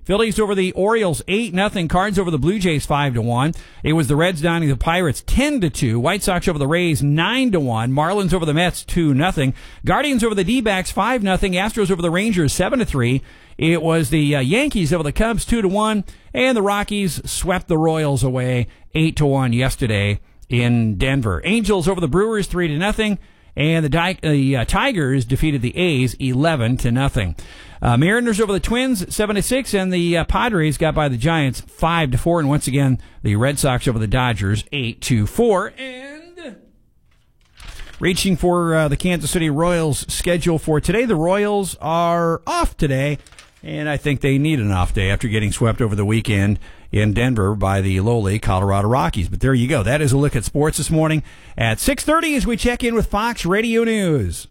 Phillies over the Orioles 8-0. Cards over the Blue Jays 5-1. It was the Reds downing the Pirates 10-2. White Sox over the Rays 9-1. Marlins over the Mets 2-0. Guardians over the D-backs 5-0. Astros over the Rangers 7-3. It was the Yankees over the Cubs 2-1, and the Rockies swept the Royals away 8-1 yesterday in Denver. Angels over the Brewers 3-0. And the Tigers defeated the A's 11-0. Mariners over the Twins 7-6, and the Padres got by the Giants 5-4. And once again, the Red Sox over the Dodgers 8-4. And reaching for the Kansas City Royals schedule for today, the Royals are off today, and I think they need an off day after getting swept over the weekend in Denver by the lowly Colorado Rockies. But there you go. That is a look at sports this morning at 6:30 as we check in with Fox Radio News.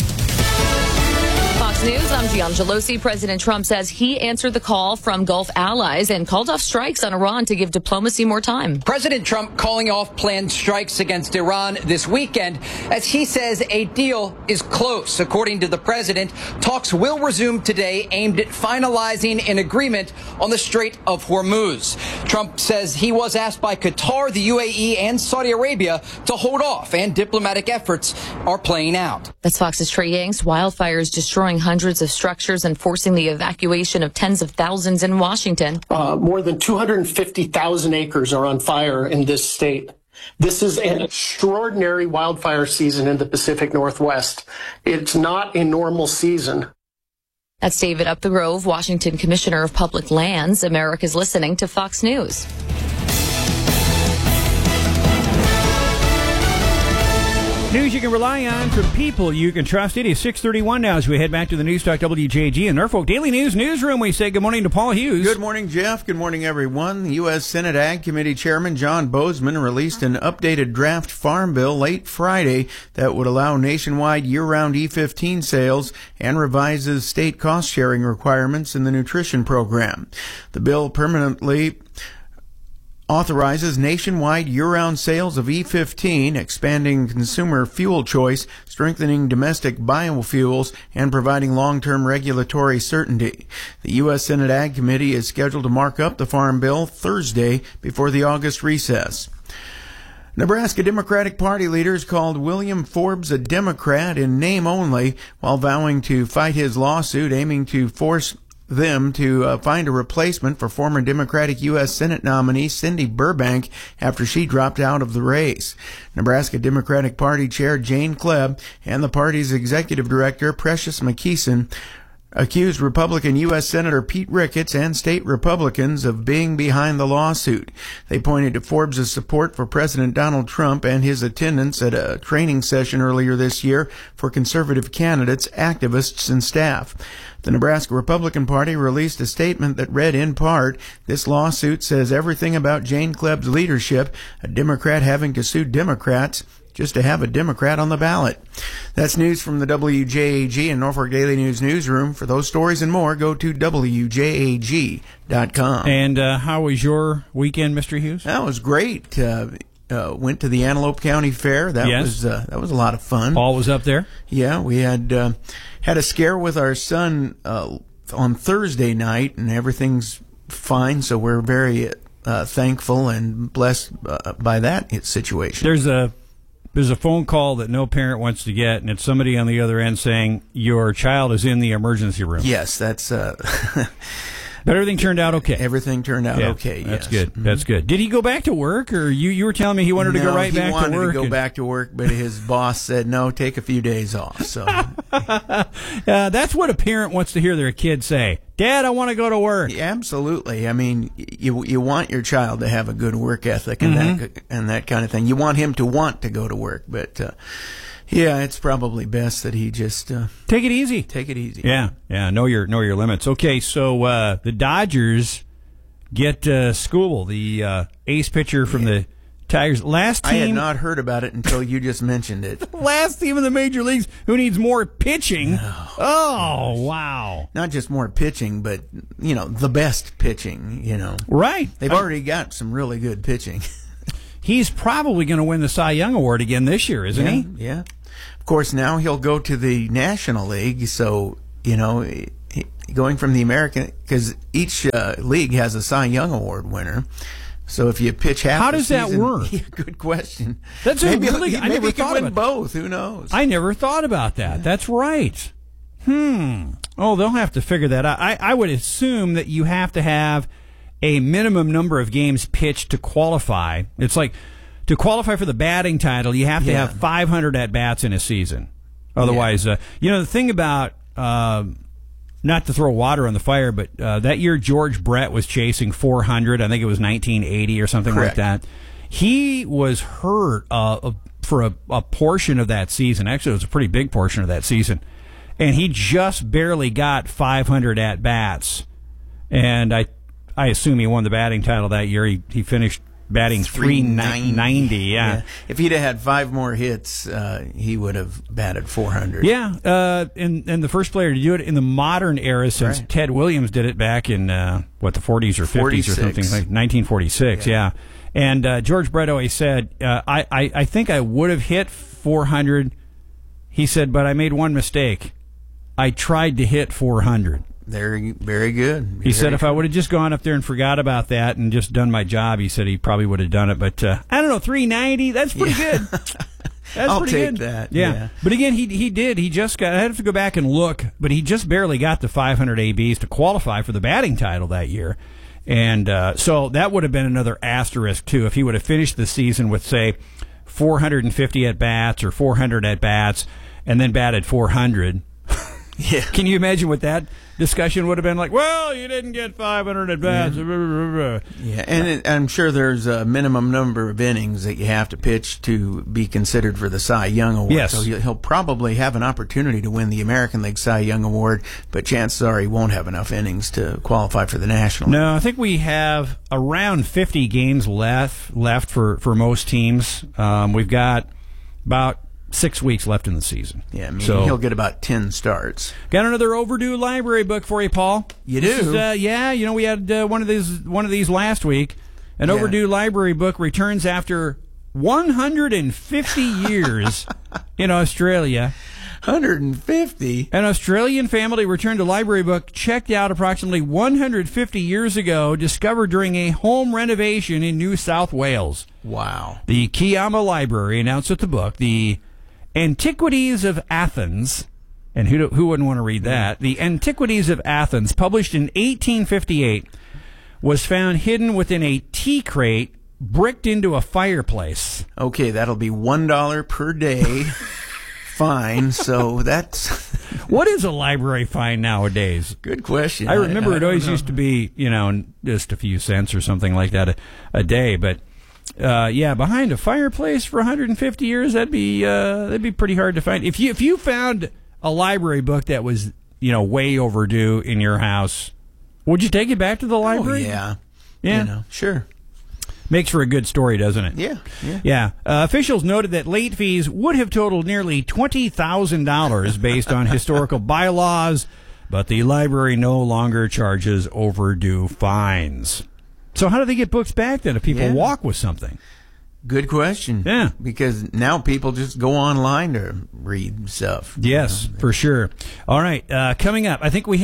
Fox News, I'm Gian Gelosi. President Trump says he answered the call from Gulf allies and called off strikes on Iran to give diplomacy more time. President Trump calling off planned strikes against Iran this weekend as he says a deal is close. According to the president, talks will resume today aimed at finalizing an agreement on the Strait of Hormuz. Trump says he was asked by Qatar, the UAE, and Saudi Arabia to hold off, and diplomatic efforts are playing out. That's Fox's Trey Yanks. Wildfires destroying hundreds of structures and forcing the evacuation of tens of thousands in Washington. More than 250,000 acres are on fire in this state. This is an extraordinary wildfire season in the Pacific Northwest. It's not a normal season. That's David Up the Grove, Washington Commissioner of Public Lands. America's listening to Fox News. News you can rely on from people you can trust. It is 6:31 now as we head back to the News Talk WJG and Norfolk Daily News newsroom. We say good morning to Paul Hughes. Good morning, Jeff. Good morning, everyone. The U.S. Senate Ag Committee Chairman John Bozeman released an updated draft farm bill late Friday that would allow nationwide year-round E15 sales and revises state cost-sharing requirements in the nutrition program. The bill permanently authorizes nationwide year-round sales of E15, expanding consumer fuel choice, strengthening domestic biofuels, and providing long-term regulatory certainty. The U.S. Senate Ag Committee is scheduled to mark up the Farm Bill Thursday before the August recess. Nebraska Democratic Party leaders called William Forbes a Democrat in name only, while vowing to fight his lawsuit aiming to force them to find a replacement for former Democratic U.S. Senate nominee Cindy Burbank after she dropped out of the race. Nebraska Democratic Party Chair Jane Klebb and the party's executive director Precious McKeeson accused Republican U.S. Senator Pete Ricketts and state Republicans of being behind the lawsuit. They pointed to Forbes' support for President Donald Trump and his attendance at a training session earlier this year for conservative candidates, activists, and staff. The Nebraska Republican Party released a statement that read in part, "This lawsuit says everything about Jane Klebb's leadership, a Democrat having to sue Democrats just to have a Democrat on the ballot." That's news from the WJAG and Norfolk Daily News newsroom. For those stories and more, go to WJAG.com. And how was your weekend, Mr. Hughes? That was great. Went to the Antelope County Fair. That was a lot of fun. Paul was up there? Yeah, we had a scare with our son on Thursday night, and everything's fine, so we're very thankful and blessed by that situation. There's a phone call that no parent wants to get, and it's somebody on the other end saying, your child is in the emergency room. Yes, that's... But everything turned out okay. Everything turned out okay, That's yes. good. That's good. Did he go back to work, or you were telling me he wanted to go right back to work? No, he wanted to go back to work, but his boss said, no, take a few days off. So that's what a parent wants to hear their kid say. Dad, I want to go to work. Yeah, absolutely. I mean, you want your child to have a good work ethic and that kind of thing. You want him to want to go to work, but yeah, it's probably best that he just take it easy. Take it easy. Yeah. Know your limits. Okay, so the Dodgers get Skubal, the ace pitcher from the Tigers. Last team. I had not heard about it until you just mentioned it. Last team in the major leagues who needs more pitching. No. Oh, wow. Not just more pitching, but, the best pitching, Right. They've already got some really good pitching. He's probably going to win the Cy Young Award again this year, isn't he? Yeah. Of course, now he'll go to the National League, so, going from the American, because each league has a Cy Young Award winner. So if you pitch half, how does that work? Yeah, good question. That's maybe I never you thought could win about both. Who knows? I never thought about that. Yeah. That's right. Oh, they'll have to figure that out. I would assume that you have to have a minimum number of games pitched to qualify. It's like to qualify for the batting title, you have to have 500 at bats in a season. Otherwise, the thing about not to throw water on the fire, but that year George Brett was chasing 400. I think it was 1980 or something like that. He was hurt for a portion of that season. Actually, it was a pretty big portion of that season. And he just barely got 500 at bats, and I assume he won the batting title that year. He finished batting 390. Yeah. If he'd have had 5 more hits, he would have batted 400. Yeah, and the first player to do it in the modern era since Ted Williams did it back in the 40s or 50s or something, like 1946. Yeah. And George Brett always said, I think I would have hit 400. He said, but I made one mistake. I tried to hit 400. Very, very good. He said if I would have just gone up there and forgot about that and just done my job, he said he probably would have done it. But I don't know, 390, that's pretty good. That's I'll pretty take good. that. Yeah. But again, he did. He just got, I had to go back and look, but he just barely got the 500 ABs to qualify for the batting title that year. And so that would have been another asterisk, too, if he would have finished the season with, say, 450 at-bats or 400 at-bats and then batted 400. Yeah. Can you imagine what that discussion would have been like? Well, you didn't get 500 at bats. Yeah, and I'm sure there's a minimum number of innings that you have to pitch to be considered for the Cy Young Award. Yes. So he'll probably have an opportunity to win the American League Cy Young Award, but chances are he won't have enough innings to qualify for the National League. No, I think we have around 50 games left for most teams. We've got about 6 weeks left in the season. Yeah, I mean, so he'll get about 10 starts. Got another overdue library book for you, Paul. You do? We had one of these last week. An overdue library book returns after 150 years in Australia. 150? An Australian family returned a library book checked out approximately 150 years ago, discovered during a home renovation in New South Wales. Wow. The Kiama Library announced that the book, the Antiquities of Athens, and who wouldn't want to read that? The Antiquities of Athens, published in 1858, was found hidden within a tea crate bricked into a fireplace. Okay, that'll be $1 per day fine, so that's... What is a library fine nowadays? Good question. I remember it always used to be, just a few cents or something like that a day, but... behind a fireplace for 150 years, that'd be pretty hard to find. If you found a library book that was, way overdue in your house, would you take it back to the library? Oh, yeah. Sure. Makes for a good story, doesn't it? Yeah. Officials noted that late fees would have totaled nearly $20,000 based on historical bylaws, but the library no longer charges overdue fines. So how do they get books back then if people walk with something? Good question. Yeah. Because now people just go online to read stuff. Yes, for sure. All right, coming up, I think we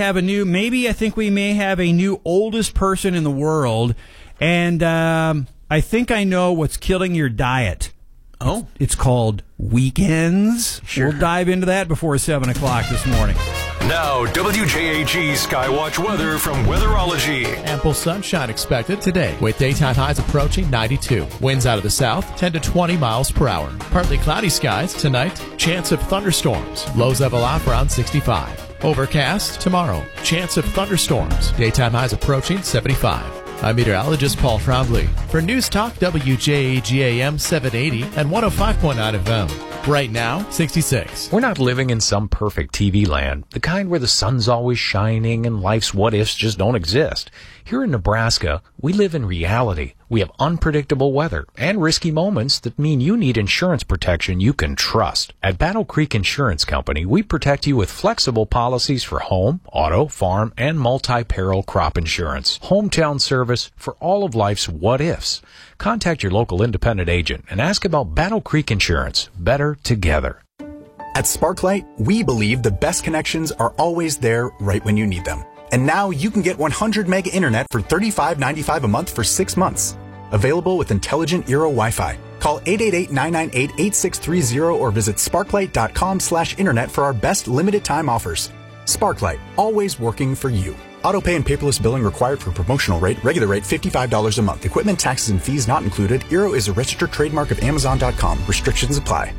may have a new oldest person in the world, and I think I know what's killing your diet. Oh. It's called weekends. Sure. We'll dive into that before 7 o'clock this morning. Now, WJAG Skywatch weather from Weatherology. Ample sunshine expected today with daytime highs approaching 92. Winds out of the south 10 to 20 miles per hour. Partly cloudy skies tonight. Chance of thunderstorms. Lows level off around 65. Overcast tomorrow. Chance of thunderstorms. Daytime highs approaching 75. I'm meteorologist Paul Trombley for News Talk WJAG AM 780 and 105.9 FM. Right now, 66. We're not living in some perfect TV land, the kind where the sun's always shining and life's what-ifs just don't exist. Here in Nebraska, we live in reality. We have unpredictable weather and risky moments that mean you need insurance protection you can trust. At Battle Creek Insurance Company, we protect you with flexible policies for home, auto, farm, and multi-peril crop insurance. Hometown service for all of life's what-ifs. Contact your local independent agent and ask about Battle Creek Insurance. Better together. At Sparklight, we believe the best connections are always there right when you need them. And now you can get 100 mega internet for $35.95 a month for 6 months. Available with intelligent Eero Wi-Fi. Call 888-998-8630 or visit sparklight.com/internet for our best limited time offers. Sparklight, always working for you. Autopay and paperless billing required for promotional rate. Regular rate $55 a month. Equipment, taxes, and fees not included. Eero is a registered trademark of Amazon.com. Restrictions apply.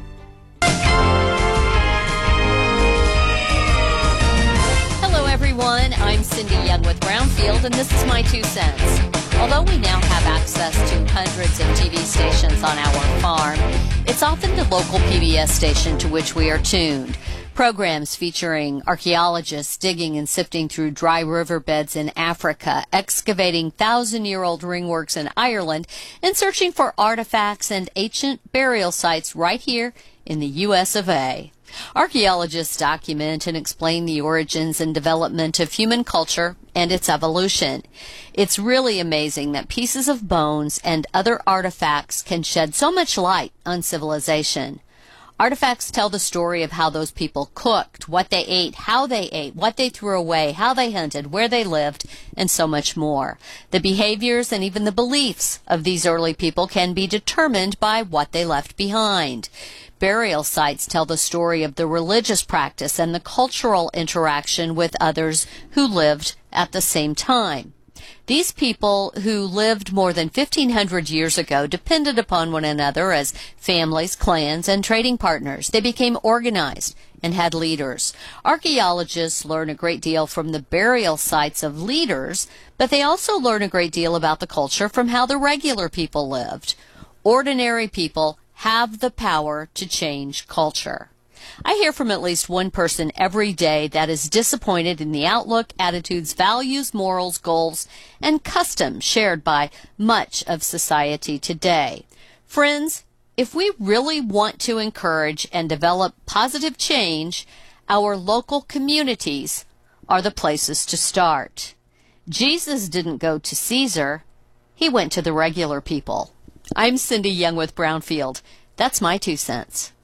Hello, everyone. I'm Cindy Young with Brownfield, and this is my 2 cents. Although we now have access to hundreds of TV stations on our farm, it's often the local PBS station to which we are tuned. Programs featuring archaeologists digging and sifting through dry riverbeds in Africa, excavating 1,000-year-old ringworks in Ireland, and searching for artifacts and ancient burial sites right here in the U.S. of A. Archaeologists document and explain the origins and development of human culture and its evolution. It's really amazing that pieces of bones and other artifacts can shed so much light on civilization. Artifacts tell the story of how those people cooked, what they ate, how they ate, what they threw away, how they hunted, where they lived, and so much more. The behaviors and even the beliefs of these early people can be determined by what they left behind. Burial sites tell the story of the religious practice and the cultural interaction with others who lived at the same time. These people who lived more than 1,500 years ago depended upon one another as families, clans, and trading partners. They became organized and had leaders. Archaeologists learn a great deal from the burial sites of leaders, but they also learn a great deal about the culture from how the regular people lived. Ordinary people have the power to change culture. I hear from at least one person every day that is disappointed in the outlook, attitudes, values, morals, goals, and customs shared by much of society today. Friends, if we really want to encourage and develop positive change, our local communities are the places to start. Jesus didn't go to Caesar. He went to the regular people. I'm Cindy Young with Brownfield. That's my 2 cents.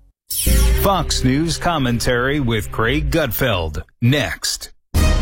Fox News commentary with Craig Gutfeld. Next.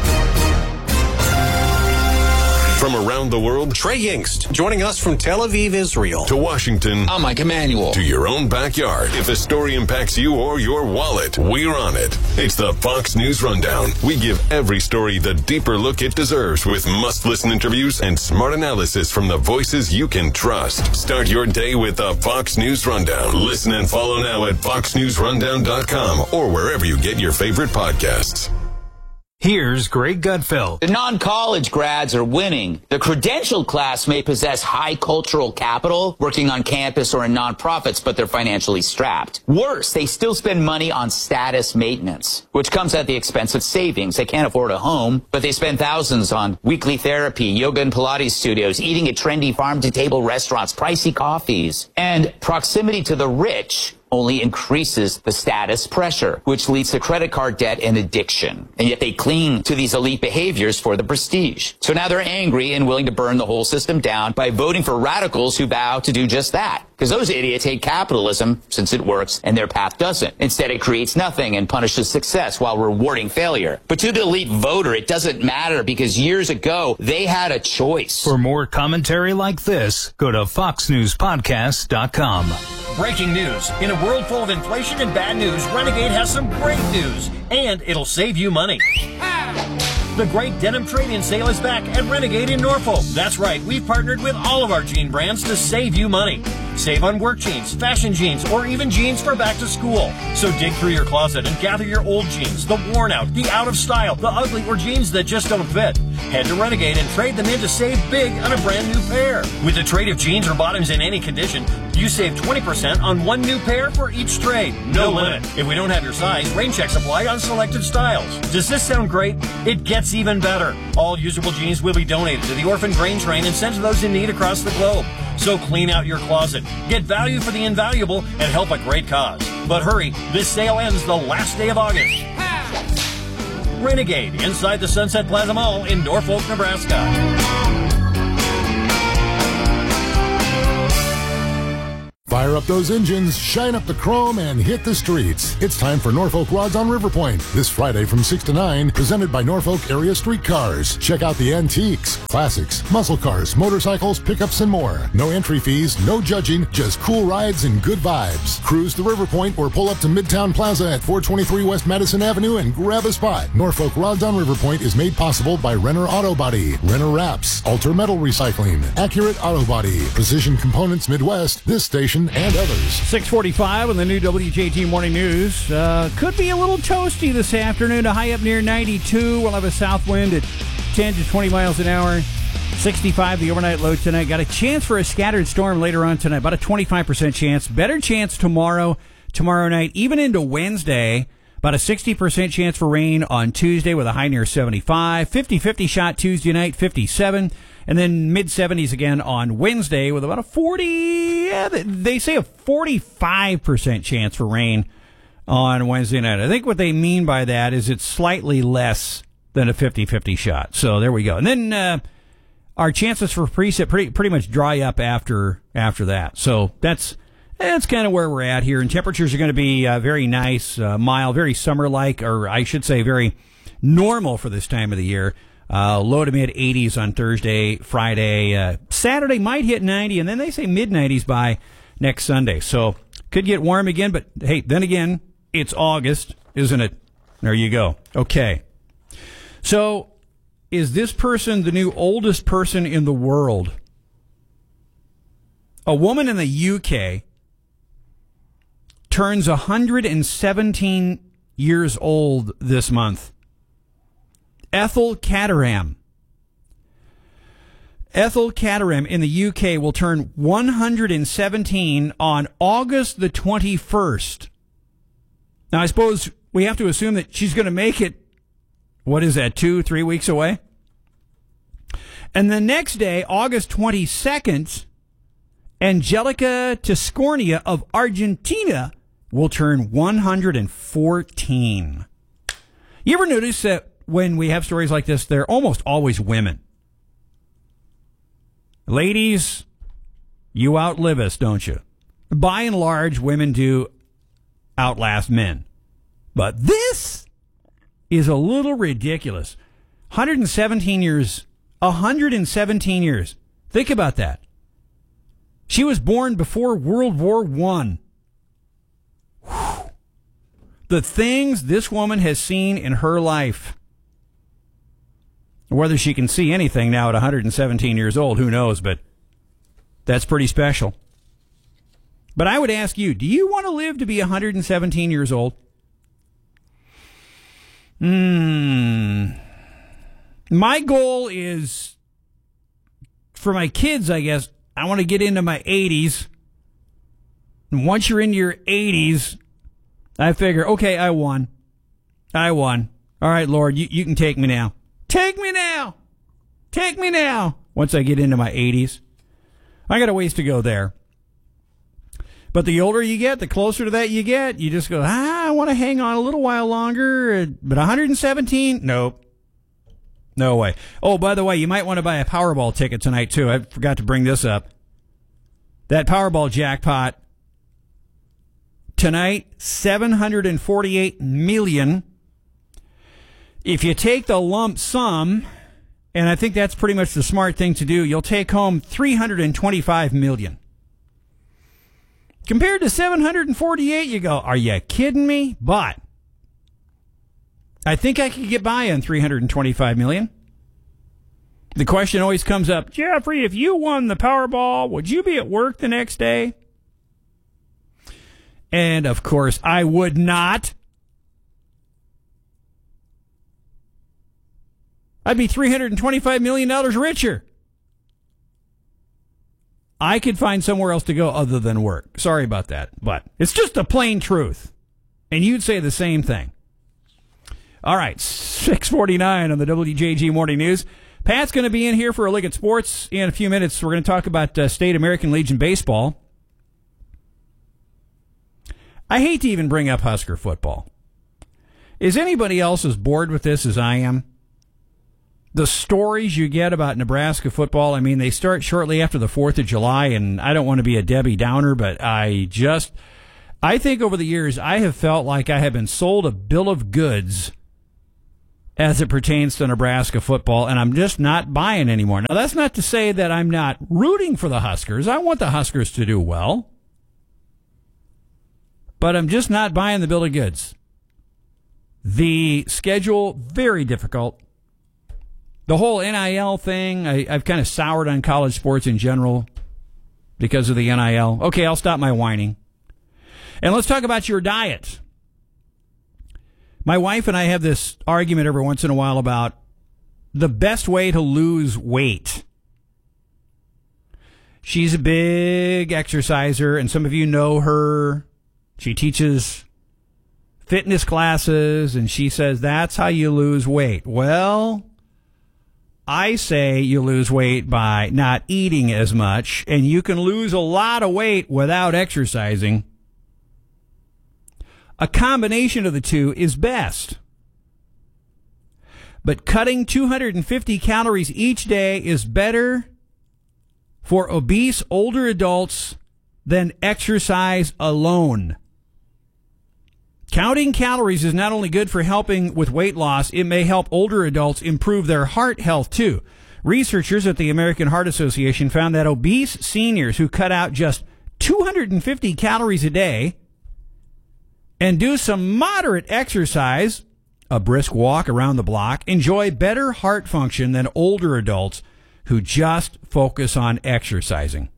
From around the world, Trey Yingst, joining us from Tel Aviv, Israel. To Washington. I'm Mike Emanuel. To your own backyard. If a story impacts you or your wallet, we're on it. It's the Fox News Rundown. We give every story the deeper look it deserves with must-listen interviews and smart analysis from the voices you can trust. Start your day with the Fox News Rundown. Listen and follow now at foxnewsrundown.com or wherever you get your favorite podcasts. Here's Greg Gutfeld. The non-college grads are winning. The credentialed class may possess high cultural capital, working on campus or in nonprofits, but they're financially strapped. Worse, they still spend money on status maintenance, which comes at the expense of savings. They can't afford a home, but they spend thousands on weekly therapy, yoga and Pilates studios, eating at trendy farm-to-table restaurants, pricey coffees, and proximity to the rich only increases the status pressure, which leads to credit card debt and addiction. And yet they cling to these elite behaviors for the prestige. So now they're angry and willing to burn the whole system down by voting for radicals who vow to do just that. Because those idiots hate capitalism since it works and their path doesn't. Instead, it creates nothing and punishes success while rewarding failure. But to the elite voter, it doesn't matter because years ago, they had a choice. For more commentary like this, go to foxnewspodcast.com. Breaking news. In a world full of inflation and bad news, Renegade has some great news. And it'll save you money. The great denim trade-in sale is back at Renegade in Norfolk. That's right, we've partnered with all of our jean brands to save you money. Save on work jeans, fashion jeans, or even jeans for back to school. So dig through your closet and gather your old jeans, the worn out, the out of style, the ugly, or jeans that just don't fit. Head to Renegade and trade them in to save big on a brand new pair. With a trade of jeans or bottoms in any condition, you save 20% on one new pair for each trade. No limit. If we don't have your size, rain checks apply on selected styles. Does this sound great? It gets even better. All usable jeans will be donated to the Orphan Grain Train and sent to those in need across the globe. So clean out your closet, get value for the invaluable, and help a great cause. But hurry, this sale ends the last day of August. Renegade, inside the Sunset Plaza Mall in Norfolk, Nebraska. Fire up those engines, shine up the chrome, and hit the streets. It's time for Norfolk Rods on River Point. This Friday from 6 to 9, presented by Norfolk Area Streetcars. Check out the antiques, classics, muscle cars, motorcycles, pickups, and more. No entry fees, no judging, just cool rides and good vibes. Cruise to River Point or pull up to Midtown Plaza at 423 West Madison Avenue and grab a spot. Norfolk Rods on River Point is made possible by Renner Auto Body, Renner Wraps, Alter Metal Recycling, Accurate Auto Body, Precision Components Midwest, this station, and others. 6:45 on the new WJT Morning News. Could be a little toasty this afternoon. A high up near 92. We'll have a south wind at 10 to 20 miles an hour. 65 the overnight low tonight. Got a chance for a scattered storm later on tonight. About a 25% chance. Better chance tomorrow night, even into Wednesday. About a 60% chance for rain on Tuesday with a high near 75. 50-50 shot Tuesday night, 57. And then mid-70s again on Wednesday with about a 40, they say a 45% chance for rain on Wednesday night. I think what they mean by that is it's slightly less than a 50-50 shot. So there we go. And then our chances for precip pretty much dry up after that. So that's kind of where we're at here. And temperatures are going to be very nice, mild, very summer-like, or I should say very normal for this time of the year. Low to mid 80s on Thursday, Friday. Saturday might hit 90, and then they say mid 90s by next Sunday. So could get warm again, but hey, then again, it's August, isn't it? There you go. Okay. So is this person the new oldest person in the world? A woman in the UK turns 117 years old this month. Ethel Caterham. Ethel Caterham in the UK will turn 117 on August the 21st. Now, I suppose we have to assume that she's going to make it, what is that, 2-3 weeks away? And the next day, August 22nd, Angelica Tiscornia of Argentina will turn 114. You ever notice that when we have stories like this, they're almost always women? Ladies, you outlive us, don't you? By and large, women do outlast men. But this is a little ridiculous. 117 years. 117 years. Think about that. She was born before World War I. Whew. The things this woman has seen in her life. Whether she can see anything now at 117 years old, who knows, but that's pretty special. But I would ask you, do you want to live to be 117 years old? My goal is, for my kids, I guess, I want to get into my 80s. And once you're into your 80s, I figure, okay, I won. All right, Lord, you can take me now. Take me now. Take me now. Once I get into my 80s. I got a ways to go there. But the older you get, the closer to that you get. You just go, I want to hang on a little while longer. But 117? Nope. No way. Oh, by the way, you might want to buy a Powerball ticket tonight, too. I forgot to bring this up. That Powerball jackpot tonight, $748 million. If you take the lump sum, and I think that's pretty much the smart thing to do, you'll take home $325 million. Compared to 748, you go, are you kidding me? But I think I could get by on $325 million. The question always comes up, Jeffrey, if you won the Powerball, would you be at work the next day? And, of course, I would not. I'd be $325 million richer. I could find somewhere else to go other than work. Sorry about that, but it's just the plain truth. And you'd say the same thing. All right, 6:49 on the WJG Morning News. Pat's going to be in here for a look at sports in a few minutes. We're going to talk about State American Legion baseball. I hate to even bring up Husker football. Is anybody else as bored with this as I am? the stories you get about Nebraska football, I mean, they start shortly after the 4th of July, and I don't want to be a Debbie Downer, but I think over the years I have felt like I have been sold a bill of goods as it pertains to Nebraska football, and I'm just not buying anymore. Now, that's not to say that I'm not rooting for the Huskers. I want the Huskers to do well, but I'm just not buying the bill of goods. The schedule, very difficult. The whole NIL thing, I've kind of soured on college sports in general because of the NIL. Okay, I'll stop my whining. And let's talk about your diet. My wife and I have this argument every once in a while about the best way to lose weight. She's a big exerciser, and some of you know her. She teaches fitness classes, and she says that's how you lose weight. Well, I say you lose weight by not eating as much, and you can lose a lot of weight without exercising. A combination of the two is best. But cutting 250 calories each day is better for obese older adults than exercise alone. Counting calories is not only good for helping with weight loss, it may help older adults improve their heart health too. Researchers at the American Heart Association found that obese seniors who cut out just 250 calories a day and do some moderate exercise, a brisk walk around the block, enjoy better heart function than older adults who just focus on exercising.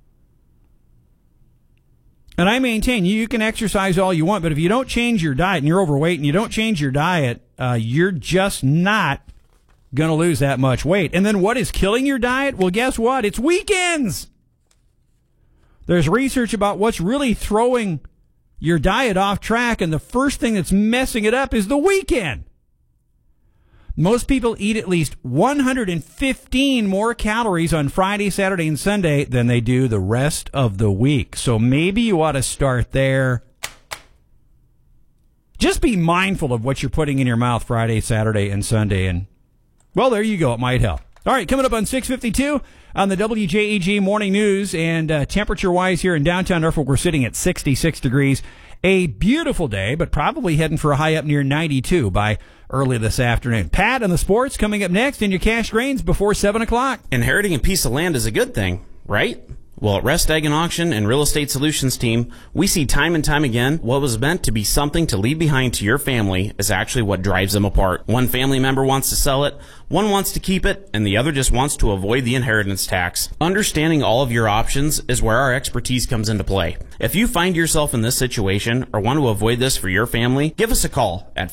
And I maintain you can exercise all you want, but if you don't change your diet and you're overweight and you don't change your diet, you're just not going to lose that much weight. And then what is killing your diet? Well, guess what? It's weekends. There's research about what's really throwing your diet off track, and the first thing that's messing it up is the weekend. Most people eat at least 115 more calories on Friday, Saturday, and Sunday than they do the rest of the week. So maybe you ought to start there. Just be mindful of what you're putting in your mouth Friday, Saturday, and Sunday. And, well, there you go. It might help. All right, coming up on 6:52 on the WJEG Morning News, and temperature-wise here in downtown Norfolk, we're sitting at 66 degrees. A beautiful day, but probably heading for a high up near 92 by early this afternoon. Pat and the sports coming up next in your Cash Grains before 7 o'clock. Inheriting a piece of land is a good thing, right? Well, at Rest Ag and Auction and Real Estate Solutions team, we see time and time again what was meant to be something to leave behind to your family is actually what drives them apart. One family member wants to sell it, one wants to keep it, and the other just wants to avoid the inheritance tax. Understanding all of your options is where our expertise comes into play. If you find yourself in this situation or want to avoid this for your family, give us a call at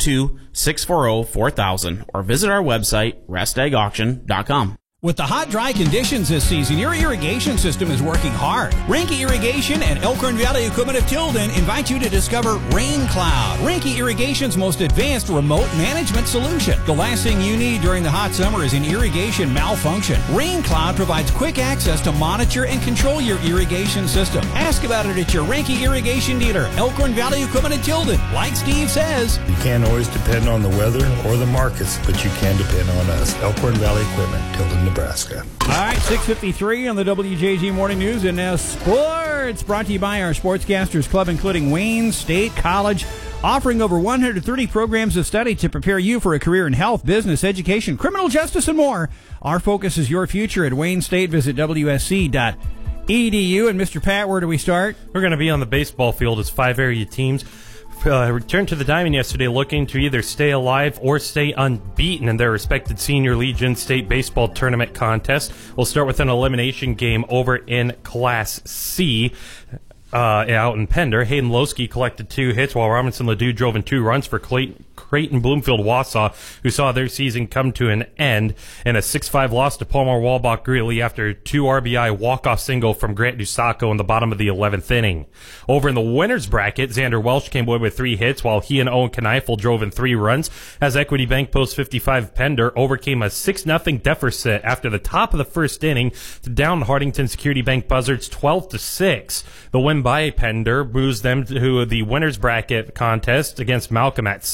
402-640-4000 or visit our website, restagauction.com. With the hot, dry conditions this season, your irrigation system is working hard. Ranke Irrigation and Elkhorn Valley Equipment of Tilden invite you to discover Rain Cloud, Ranke Irrigation's most advanced remote management solution. The last thing you need during the hot summer is an irrigation malfunction. Rain Cloud provides quick access to monitor and control your irrigation system. Ask about it at your Ranke Irrigation dealer, Elkhorn Valley Equipment of Tilden. Like Steve says, you can't always depend on the weather or the markets, but you can depend on us. Elkhorn Valley Equipment, Tilden, Nebraska. All right, 6:53 on the WJG Morning News, and now sports brought to you by our Sportscasters Club, including Wayne State College, offering over 130 programs of study to prepare you for a career in health, business, education, criminal justice, and more. Our focus is your future at Wayne State. Visit WSC.edu. And Mr. Pat, where do we start? We're going to be on the baseball field as 5 area teams returned to the diamond yesterday looking to either stay alive or stay unbeaten in their respected Senior Legion State Baseball Tournament contest. We'll start with an elimination game over in Class C. Out in Pender. Hayden Losky collected 2 hits while Robinson Ledoux drove in 2 runs for Creighton Bloomfield Wausau, who saw their season come to an end in a 6-5 loss to Palmer Walbach Greeley after 2 RBI walk-off single from Grant Dusaco in the bottom of the 11th inning. Over in the winners bracket, Xander Welch came away with 3 hits while he and Owen Kneifel drove in 3 runs as Equity Bank Post 55 Pender overcame a 6-0 deficit after the top of the first inning to down Hardington Security Bank Buzzards 12-6. The win by Pender moves them to the winners bracket contest against Malcolm at 7 o'clock.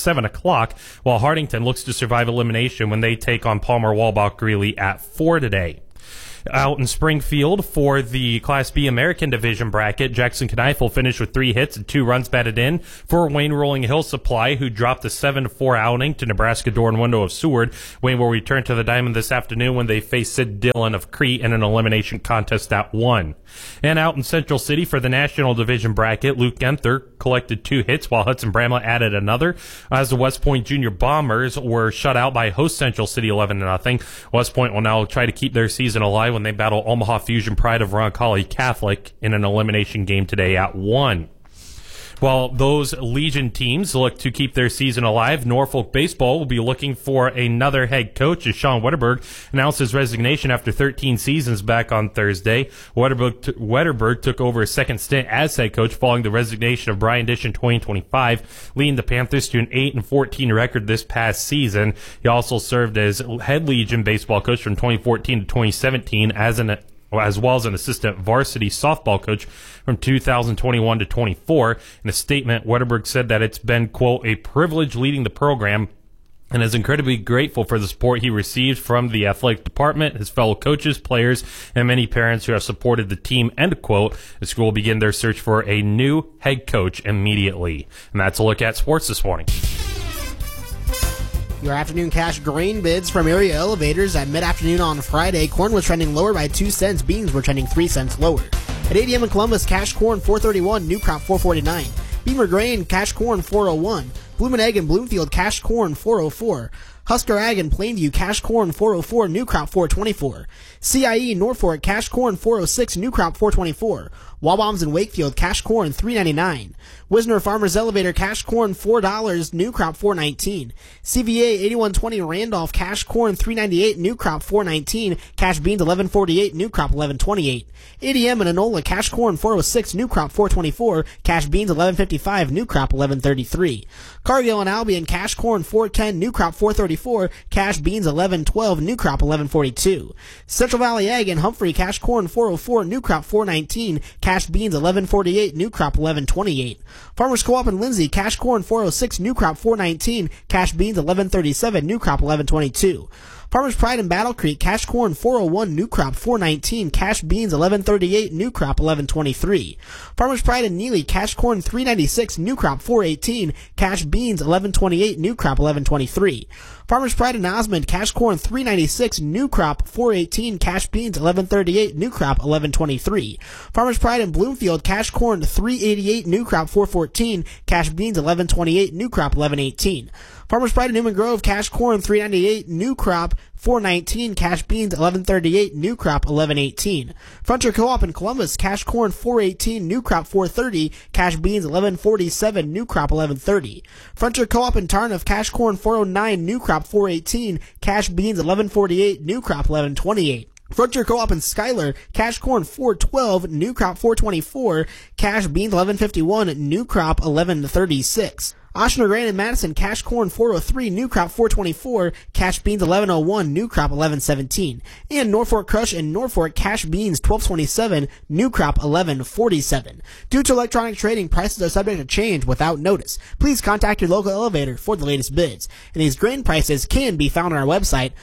o'clock, while Hartington looks to survive elimination when they take on Palmer Walbach Greeley at 4 today. Out in Springfield for the Class B American Division bracket, Jackson Kneifel finished with 3 hits and 2 runs batted in for Wayne Rolling Hill Supply, who dropped a 7-4 outing to Nebraska Door and Window of Seward. Wayne will return to the diamond this afternoon when they face Sid Dillon of Crete in an elimination contest at 1. And out in Central City for the National Division bracket, Luke Genther collected 2 hits while Hudson Bramlett added another, as the West Point Junior Bombers were shut out by host Central City 11-0. West Point will now try to keep their season alive when they battle Omaha Fusion Pride of Roncalli Catholic in an elimination game today at 1. While those Legion teams look to keep their season alive, Norfolk baseball will be looking for another head coach as Sean Wetterberg announced his resignation after 13 seasons back on Thursday. Wetterberg took over a second stint as head coach following the resignation of Brian Dish in 2025, leading the Panthers to an 8-14 record this past season. He also served as head Legion baseball coach from 2014 to 2017 as well as an assistant varsity softball coach from 2021 to 24. In a statement, Wetterberg said that it's been, quote, a privilege leading the program and is incredibly grateful for the support he received from the athletic department, his fellow coaches, players, and many parents who have supported the team, end quote. The school will begin their search for a new head coach immediately. And that's a look at sports this morning. Your afternoon cash grain bids from area elevators at mid-afternoon on Friday. Corn was trending lower by 2 cents. Beans were trending 3 cents lower. At 8 a.m. in Columbus, cash corn $4.31, new crop $4.49. Beamer grain, cash corn $4.01. Bloomin' Egg in Bloomfield, cash corn $4.04. Husker Ag in Plainview, cash corn $4.04, new crop $4.24. CIE Norfolk, cash corn $4.06, new crop $4.24. Wabbombs in Wakefield, cash corn $3.99. Wisner Farmers Elevator, cash corn $4, new crop $4.19. CVA 8120 Randolph, cash corn $3.98, new crop $4.19. Cash beans $11.48, new crop $11.28. ADM in Enola, cash corn $4.06, new crop $4.24. Cash beans $11.55, new crop $11.33. Cargill and Albion, cash corn $4.10, new crop $4.34. Cash beans $11.12, new crop $11.42. Central Valley Ag in Humphrey, cash corn $4.04, new crop $4.19. Cash beans $11.48, new crop $11.28. Farmers Co-op in Lindsay, cash corn $4.06, new crop $4.19. Cash beans $11.37, new crop $11.22. Farmers Pride in Battle Creek, cash corn $4.01, new crop $4.19. Cash beans $11.38, new crop $11.23. Farmers Pride in Neely, cash corn $3.96, new crop $4.18. Cash beans $11.28, new crop $11.23. Farmers Pride in Osmond, cash corn $3.96, new crop $4.18. Cash beans $11.38, new crop $11.23. Farmers Pride in Bloomfield, cash corn $3.88, new crop $4.14. Cash beans $11.28, new crop $11.18. Farmers Pride in Newman Grove, cash corn $3.98, new crop $4.19. Cash beans $11.38, new crop $11.18. Frontier Co-op in Columbus, cash corn $4.18, new crop $4.30. Cash beans $11.47, new crop $11.30. Frontier Co-op in Tarnoff, cash corn $4.09, new crop $4.18. Cash beans $11.48, new crop $11.28. Frontier Co-op in Schuyler, cash corn $4.12, new crop $4.24. Cash beans $11.51, new crop $11.36. Oshner Grain in Madison, cash corn $4.03, new crop $4.24. Cash beans $11.01, new crop $11.17. And Norfolk Crush in Norfolk, cash beans $12.27, new crop $11.47. Due to electronic trading, prices are subject to change without notice. Please contact your local elevator for the latest bids. And these grain prices can be found on our website,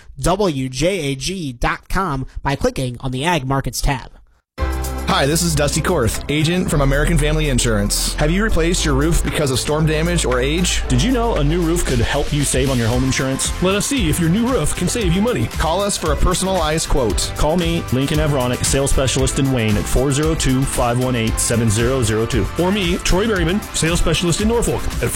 wjag.com, by clicking on the Ag Markets tab. Hi, this is Dusty Korth, agent from American Family Insurance. Have you replaced your roof because of storm damage or age? Did you know a new roof could help you save on your home insurance? Let us see if your new roof can save you money. Call us for a personalized quote. Call me, Lincoln Avronic, sales specialist in Wayne at 402-518-7002. Or me, Troy Berryman, sales specialist in Norfolk at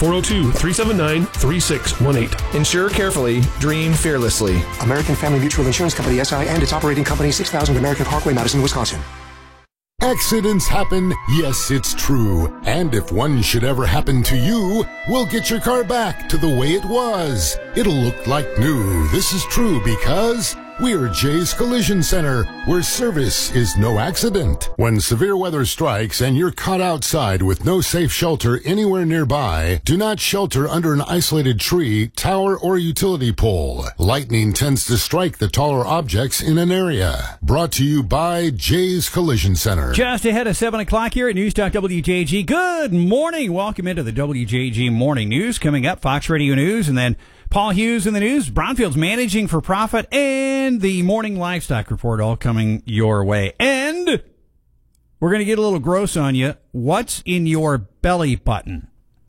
402-379-3618. Insure carefully, dream fearlessly. American Family Mutual Insurance Company, SI, and its operating company, 6000 American Parkway, Madison, Wisconsin. Accidents happen, yes, it's true. And if one should ever happen to you, we'll get your car back to the way it was. It'll look like new. This is true because We're Jay's Collision Center, where service is no accident. When severe weather strikes and you're caught outside with no safe shelter anywhere nearby, do not shelter under an isolated tree, tower, or utility pole. Lightning tends to strike the taller objects in an area. Brought to you by Jay's Collision Center. Just ahead of 7 o'clock here at News Talk WJG. Good morning. Welcome into the WJG Morning News. Coming up, Fox Radio News, and then Paul Hughes in the news, Brownfield's managing for profit, and the morning livestock report all coming your way. And we're going to get a little gross on you. What's in your belly button?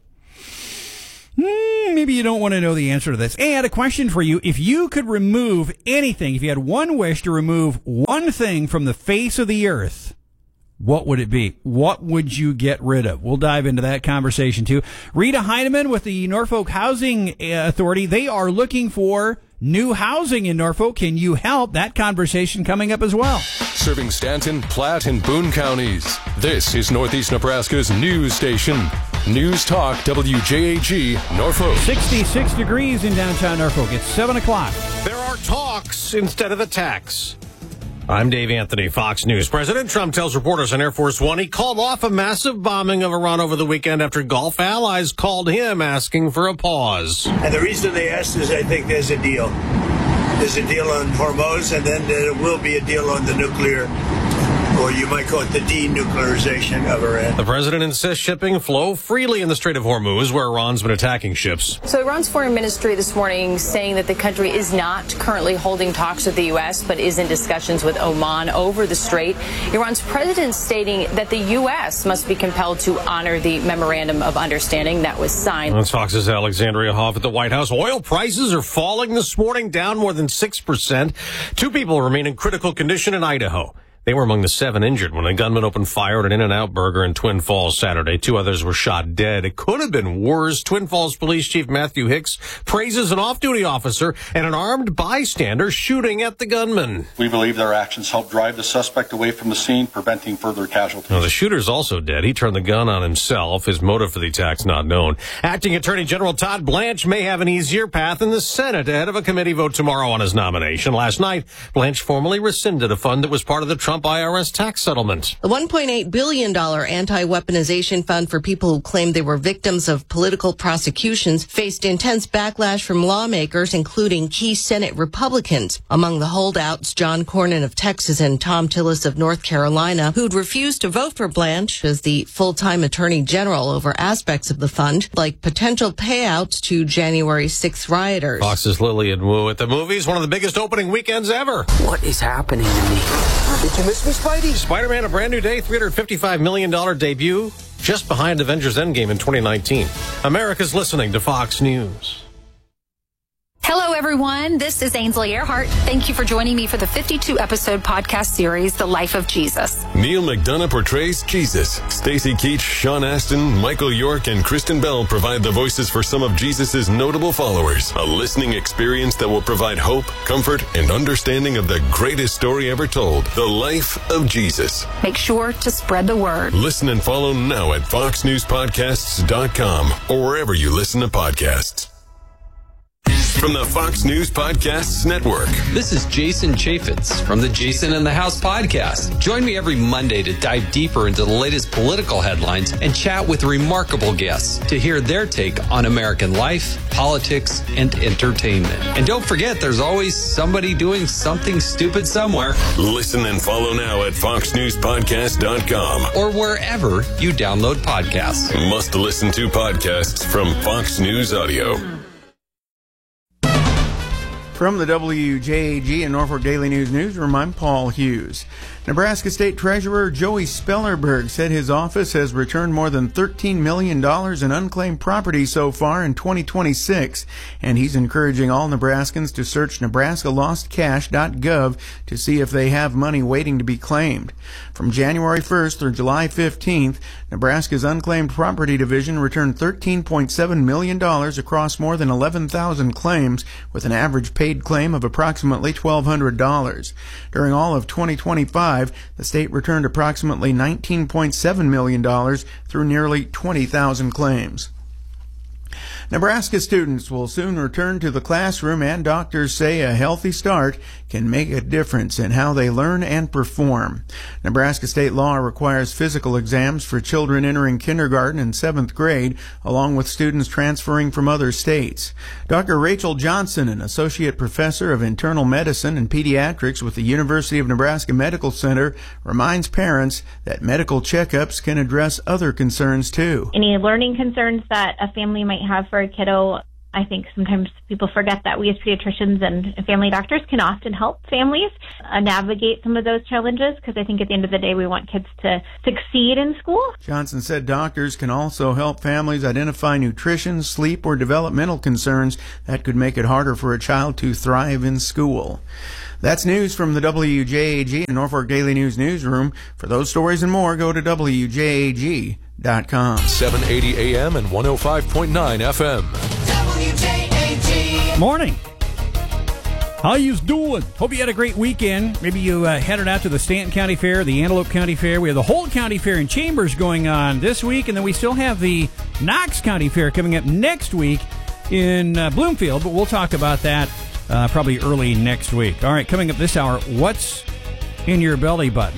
Maybe you don't want to know the answer to this. And a question for you. If you could remove anything, if you had one wish to remove one thing from the face of the earth, what would it be? What would you get rid of? We'll dive into that conversation, too. Rita Heineman with the Norfolk Housing Authority. They are looking for new housing in Norfolk. Can you help? That conversation coming up as well. Serving Stanton, Platte, and Boone counties. This is Northeast Nebraska's news station. News Talk WJAG, Norfolk. 66 degrees in downtown Norfolk. It's 7 o'clock. There are talks instead of attacks. I'm Dave Anthony, Fox News. President Trump tells reporters on Air Force One he called off a massive bombing of Iran over the weekend after Gulf allies called him asking for a pause. And the reason they asked is I think there's a deal. There's a deal on Hormuz, and then there will be a deal on the nuclear, or you might call it the denuclearization of Iran. The president insists shipping flow freely in the Strait of Hormuz, where Iran's been attacking ships. So Iran's foreign ministry this morning saying that the country is not currently holding talks with the U.S., but is in discussions with Oman over the strait. Iran's president stating that the U.S. must be compelled to honor the memorandum of understanding that was signed. That's Fox's Alexandria Hoff at the White House. Oil prices are falling this morning, down more than 6%. 2 people remain in critical condition in Idaho. They were among the 7 injured when a gunman opened fire at an In-N-Out Burger in Twin Falls Saturday. 2 others were shot dead. It could have been worse. Twin Falls Police Chief Matthew Hicks praises an off-duty officer and an armed bystander shooting at the gunman. We believe their actions helped drive the suspect away from the scene, preventing further casualties. Now, the shooter's also dead. He turned the gun on himself. His motive for the attack's not known. Acting Attorney General Todd Blanche may have an easier path in the Senate ahead of a committee vote tomorrow on his nomination. Last night, Blanche formally rescinded a fund that was part of the Trump IRS tax settlement. The $1.8 billion anti-weaponization fund for people who claimed they were victims of political prosecutions faced intense backlash from lawmakers, including key Senate Republicans. Among the holdouts, John Cornyn of Texas and Tom Tillis of North Carolina, who'd refused to vote for Blanche as the full-time attorney general over aspects of the fund, like potential payouts to January 6th rioters. Fox's Lillian Wu at the movies, one of the biggest opening weekends ever. What is happening to me? Did you miss me, Spidey? Spider-Man, A Brand New Day, $355 million debut, just behind Avengers Endgame in 2019. America's listening to Fox News. Hello, everyone. This is Ainsley Earhart. Thank you for joining me for the 52-episode podcast series, The Life of Jesus. Neil McDonough portrays Jesus. Stacy Keach, Sean Astin, Michael York, and Kristen Bell provide the voices for some of Jesus' notable followers. A listening experience that will provide hope, comfort, and understanding of the greatest story ever told, The Life of Jesus. Make sure to spread the word. Listen and follow now at foxnewspodcasts.com or wherever you listen to podcasts. From the Fox News Podcasts Network. This is Jason Chaffetz from the Jason in the House podcast. Join me every Monday to dive deeper into the latest political headlines and chat with remarkable guests to hear their take on American life, politics, and entertainment. And don't forget, there's always somebody doing something stupid somewhere. Listen and follow now at foxnewspodcast.com or wherever you download podcasts. Must listen to podcasts from Fox News Audio. From the WJAG and Norfolk Daily News Newsroom, I'm Paul Hughes. Nebraska State Treasurer Joey Spellerberg said his office has returned more than $13 million in unclaimed property so far in 2026, and he's encouraging all Nebraskans to search nebraskalostcash.gov to see if they have money waiting to be claimed. From January 1st through July 15th, Nebraska's Unclaimed Property Division returned $13.7 million across more than 11,000 claims, with an average paid claim of approximately $1,200. During all of 2025, the state returned approximately $19.7 million through nearly 20,000 claims. Nebraska students will soon return to the classroom, and doctors say a healthy start can make a difference in how they learn and perform. Nebraska state law requires physical exams for children entering kindergarten and 7th grade, along with students transferring from other states. Dr. Rachel Johnson, an associate professor of internal medicine and pediatrics with the University of Nebraska Medical Center, reminds parents that medical checkups can address other concerns too. Any learning concerns that a family might have for a kiddo, I think sometimes people forget that we as pediatricians and family doctors can often help families navigate some of those challenges, because I think at the end of the day we want kids to succeed in school. Johnson said doctors can also help families identify nutrition, sleep, or developmental concerns that could make it harder for a child to thrive in school. That's news from the WJAG and Norfolk Daily News newsroom. For those stories and more, go to WJAG.com. 780 AM and 105.9 FM. WJAG. Morning. How yous doing? Hope you had a great weekend. Maybe you headed out to the Stanton County Fair, the Antelope County Fair. We have the Holt County Fair in Chambers going on this week, and then we still have the Knox County Fair coming up next week in Bloomfield, but we'll talk about that probably early next week. All right, coming up this hour, what's in your belly button?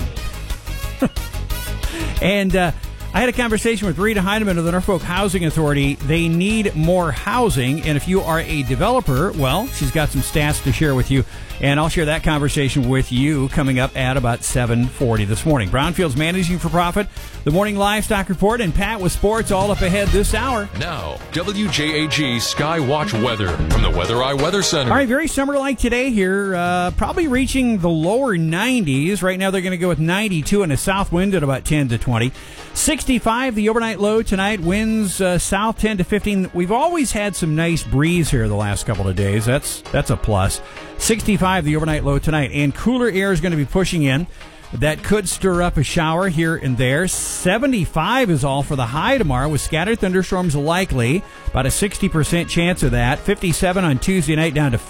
And I had a conversation with Rita Heineman of the Norfolk Housing Authority. They need more housing, and if you are a developer, well, she's got some stats to share with you, and I'll share that conversation with you coming up at about 7:40 this morning. Brownfield's Managing for Profit, the Morning Livestock Report, and Pat with sports all up ahead this hour. Now, WJAG Skywatch weather from the Weather Eye Weather Center. All right, very summer-like today here, probably reaching the lower 90s. Right now they're going to go with 92 and a south wind at about 10 to 20. 65 the overnight low tonight, winds south 10 to 15. We've always had some nice breeze here the last couple of days. That's a plus. 65 the overnight low tonight, and cooler air is going to be pushing in. That could stir up a shower here and there. 75 is all for the high tomorrow, with scattered thunderstorms likely. About a 60% chance of that. 57 on Tuesday night, down to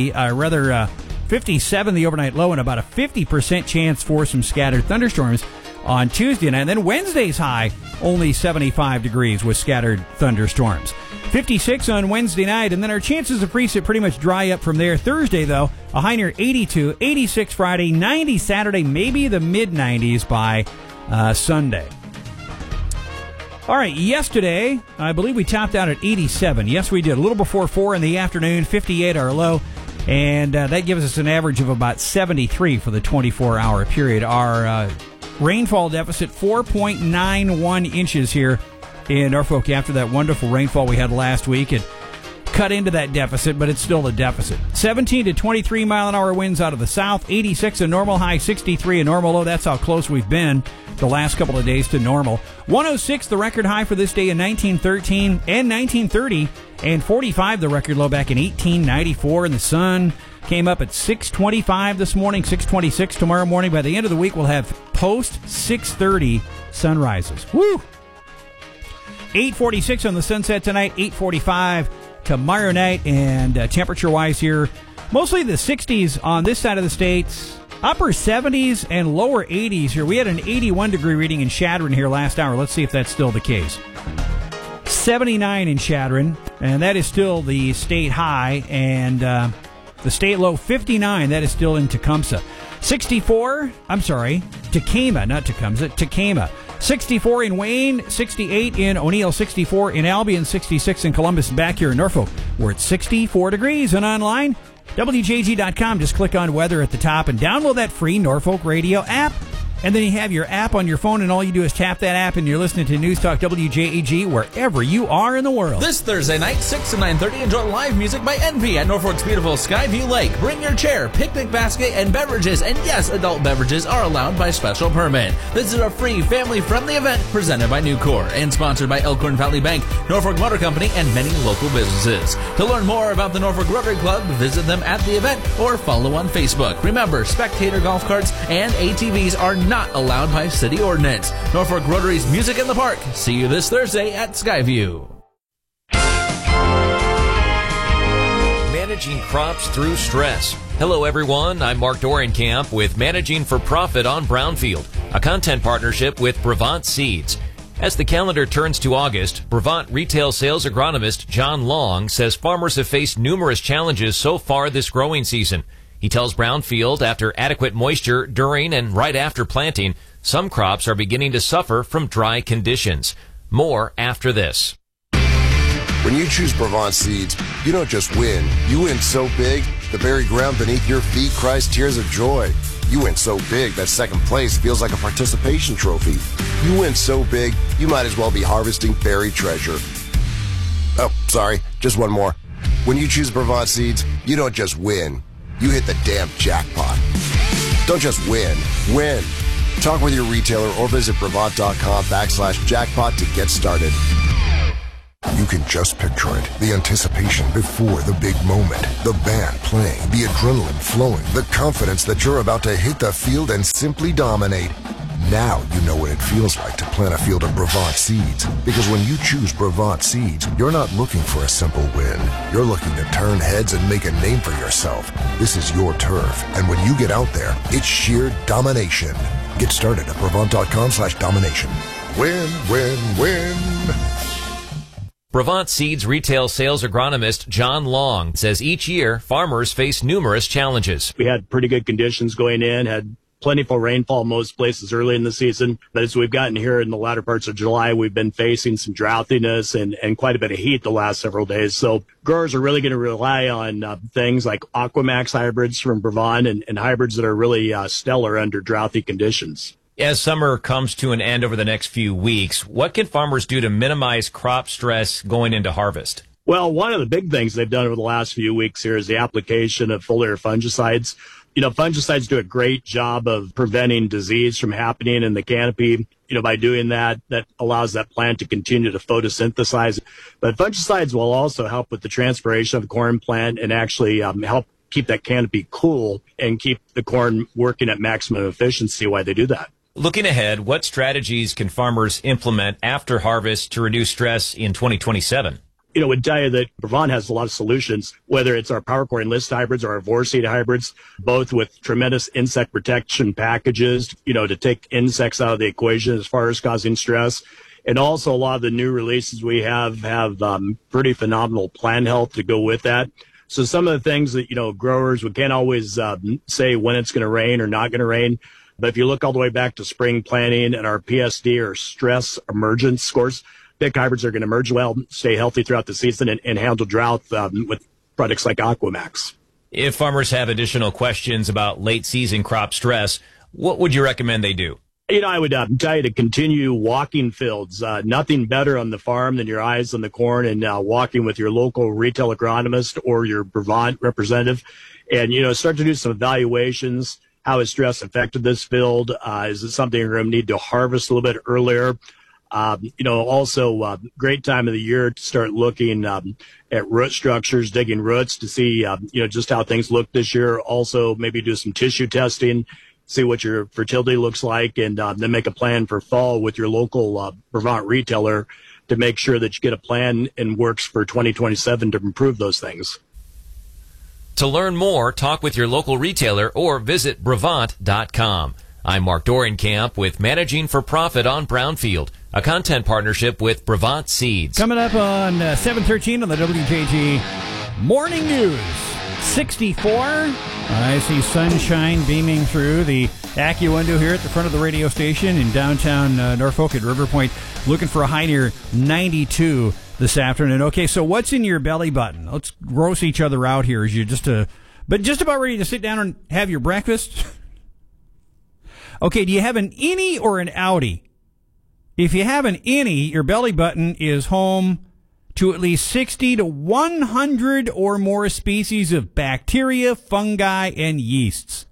57 the overnight low, and about a 50% chance for some scattered thunderstorms on Tuesday night. And then Wednesday's high, only 75 degrees with scattered thunderstorms. 56 on Wednesday night, and then our chances of precip pretty much dry up from there. Thursday, though, a high near 82, 86 Friday, 90 Saturday, maybe the mid-90s by Sunday. All right, yesterday, I believe we topped out at 87. Yes, we did. A little before 4 in the afternoon, 58 our low, and that gives us an average of about 73 for the 24-hour period. Our rainfall deficit, 4.91 inches here in Norfolk after that wonderful rainfall we had last week. It cut into that deficit, but it's still a deficit. 17 to 23 mile-an-hour winds out of the south, 86 a normal high, 63 a normal low. That's how close we've been the last couple of days to normal. 106 the record high for this day in 1913 and 1930, and 45 the record low back in 1894. And the sun came up at 6:25 this morning, 6:26 tomorrow morning. By the end of the week, we'll have post 6:30 sunrises. Woo! 8:46 on the sunset tonight, 8:45 tomorrow night, and temperature-wise here, mostly the 60s on this side of the states, upper 70s and lower 80s here. We had an 81-degree reading in Chadron here last hour. Let's see if that's still the case. 79 in Chadron, and that is still the state high, and the state low 59, that is still in Tecumseh. 64, I'm sorry, Tecama, not Tecumseh, Tecama. 64 in Wayne, 68 in O'Neill, 64 in Albion, 66 in Columbus, and back here in Norfolk, we're at 64 degrees. And online, WJG.com, just click on weather at the top and download that free Norfolk Radio app. And then you have your app on your phone, and all you do is tap that app, and you're listening to News Talk WJAG wherever you are in the world. This Thursday night, 6 to 9:30, enjoy live music by NP at Norfolk's beautiful Skyview Lake. Bring your chair, picnic basket, and beverages. And yes, adult beverages are allowed by special permit. This is a free, family-friendly event presented by Nucor and sponsored by Elkhorn Valley Bank, Norfolk Motor Company, and many local businesses. To learn more about the Norfolk Rotary Club, visit them at the event or follow on Facebook. Remember, spectator golf carts and ATVs are not allowed by city ordinance. Norfolk Rotary's Music in the Park. See you this Thursday at Skyview. Managing crops through stress. Hello everyone, I'm Mark Dorenkamp with Managing for Profit on Brownfield, a content partnership with Brevant Seeds. As the calendar turns to August, Brevant retail sales agronomist John Long says farmers have faced numerous challenges so far this growing season. He tells Brownfield after adequate moisture during and right after planting, some crops are beginning to suffer from dry conditions. More after this. When you choose Brevant seeds, you don't just win. You win so big, the very ground beneath your feet cries tears of joy. You win so big that second place feels like a participation trophy. You win so big, you might as well be harvesting buried treasure. Oh, sorry, just one more. When you choose Brevant seeds, you don't just win. You hit the damn jackpot. Don't just win. Win. Talk with your retailer or visit Brevant.com/jackpot to get started. You can just picture it. The anticipation before the big moment. The band playing, the adrenaline flowing, the confidence that you're about to hit the field and simply dominate. Now you know what it feels like to plant a field of Brevant seeds. Because when you choose Brevant seeds, you're not looking for a simple win. You're looking to turn heads and make a name for yourself. This is your turf. And when you get out there, it's sheer domination. Get started at Brevant.com/domination. Win, win, win. Brevant Seeds retail sales agronomist John Long says each year farmers face numerous challenges. We had pretty good conditions going in, had plentiful rainfall most places early in the season. But as we've gotten here in the latter parts of July, we've been facing some drouthiness and quite a bit of heat the last several days. So growers are really going to rely on things like Aquamax hybrids from Brevant and hybrids that are really stellar under drouthy conditions. As summer comes to an end over the next few weeks, what can farmers do to minimize crop stress going into harvest? Well, one of the big things they've done over the last few weeks here is the application of foliar fungicides. You know, fungicides do a great job of preventing disease from happening in the canopy. You know, by doing that, that allows that plant to continue to photosynthesize. But fungicides will also help with the transpiration of the corn plant and actually help keep that canopy cool and keep the corn working at maximum efficiency while they do that. Looking ahead, what strategies can farmers implement after harvest to reduce stress in 2027? You know, I would tell you that Brevant has a lot of solutions, whether it's our PowerCore Enlist hybrids or our Vorseed hybrids, both with tremendous insect protection packages, you know, to take insects out of the equation as far as causing stress. And also a lot of the new releases we have pretty phenomenal plant health to go with that. So some of the things that, you know, growers, we can't always say when it's going to rain or not going to rain. But if you look all the way back to spring planting and our PSD or stress emergence scores, thick hybrids are going to emerge well, stay healthy throughout the season, and handle drought with products like Aquamax. If farmers have additional questions about late season crop stress, what would you recommend they do? You know, I would tell you to continue walking fields. Nothing better on the farm than your eyes on the corn and walking with your local retail agronomist or your Brevant representative. And, you know, start to do some evaluations. How has stress affected this field? Is it something you're going to need to harvest a little bit earlier? You know, also great time of the year to start looking at root structures, digging roots to see, you know, just how things look this year. Also, maybe do some tissue testing, see what your fertility looks like, and then make a plan for fall with your local Brevant retailer to make sure that you get a plan and works for 2027 to improve those things. To learn more, talk with your local retailer or visit Brevant.com. I'm Mark Dorenkamp with Managing for Profit on Brownfield, a content partnership with Brevant Seeds. Coming up on 7:13 on the WJG Morning News. 64. I see sunshine beaming through the Accu window here at the front of the radio station in downtown Norfolk at River Point. Looking for a high near 92 this afternoon. Okay, so what's in your belly button? Let's gross each other out here as you're just about ready to sit down and have your breakfast. Okay, do you have an innie or an outie? If you have an innie, your belly button is home to at least 60 to 100 or more species of bacteria, fungi, and yeasts.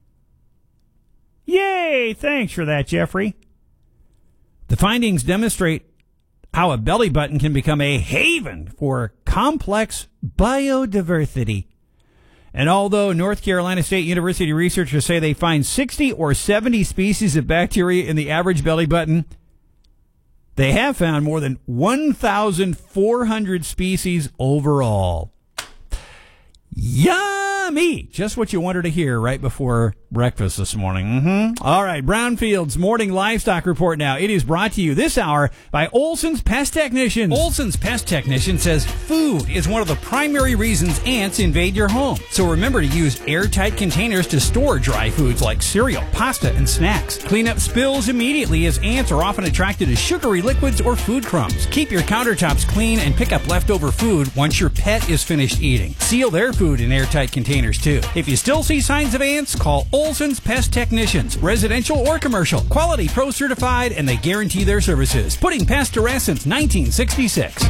Yay! Thanks for that, Jeffrey. The findings demonstrate how a belly button can become a haven for complex biodiversity. And although North Carolina State University researchers say they find 60 or 70 species of bacteria in the average belly button, they have found more than 1,400 species overall. Yummy! Just what you wanted to hear right before breakfast this morning. All right, Brownfield's Morning Livestock Report now. It is brought to you this hour by Olson's Pest Technicians. Olson's Pest Technician says food is one of the primary reasons ants invade your home. So remember to use airtight containers to store dry foods like cereal, pasta, and snacks. Clean up spills immediately, as ants are often attracted to sugary liquids or food crumbs. Keep your countertops clean and pick up leftover food once your pet is finished eating. Seal their food in airtight containers too. If you still see signs of ants, call Olson's Pest Technicians, residential or commercial, quality pro certified, and they guarantee their services. Putting pests to rest since 1966.